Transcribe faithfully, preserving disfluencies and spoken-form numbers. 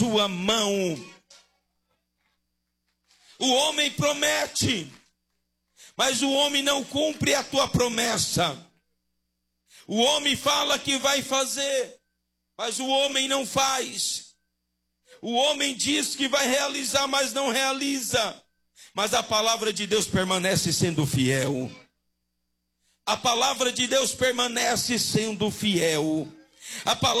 tua mão. O homem promete, mas o homem não cumpre a tua promessa. O homem fala que vai fazer, mas o homem não faz. O homem diz que vai realizar, mas não realiza. Mas a palavra de Deus permanece sendo fiel. A palavra de Deus permanece sendo fiel. A palavra